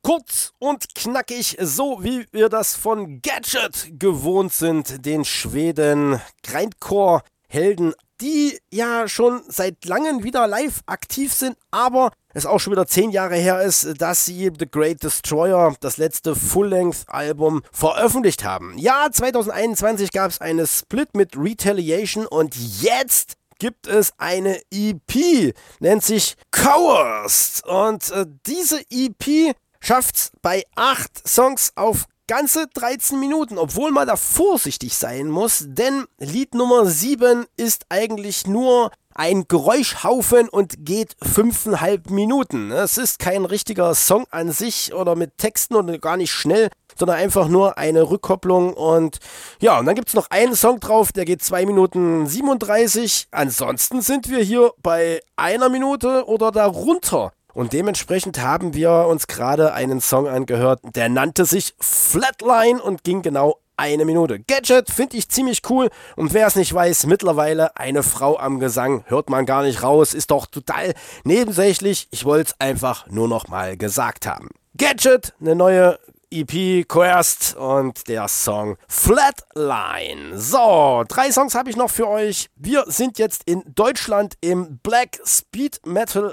Kurz und knackig, so wie wir das von Gadget gewohnt sind, den Schweden Grindcore-Helden, die ja schon seit langem wieder live aktiv sind, aber es auch schon wieder 10 Jahre her ist, dass sie The Great Destroyer, das letzte Full-Length-Album, veröffentlicht haben. Ja, 2021 gab es eine Split mit Retaliation und jetzt gibt es eine EP, nennt sich Coerced. Und diese EP schafft's bei 8 Songs auf ganze 13 Minuten, obwohl man da vorsichtig sein muss, denn Lied Nummer 7 ist eigentlich nur ein Geräuschhaufen und geht 5,5 Minuten. Es ist kein richtiger Song an sich oder mit Texten und gar nicht schnell, sondern einfach nur eine Rückkopplung. Und ja, und dann gibt es noch einen Song drauf, der geht 2 Minuten 37. Ansonsten sind wir hier bei 1 Minute oder darunter. Und dementsprechend haben wir uns gerade einen Song angehört, der nannte sich Flatline und ging genau 1 Minute. Gadget finde ich ziemlich cool und wer es nicht weiß, mittlerweile eine Frau am Gesang, hört man gar nicht raus, ist doch total nebensächlich. Ich wollte es einfach nur noch mal gesagt haben. Gadget, eine neue EP, Coerced und der Song Flatline. So, 3 Songs habe ich noch für euch. Wir sind jetzt in Deutschland im Black Speed Metal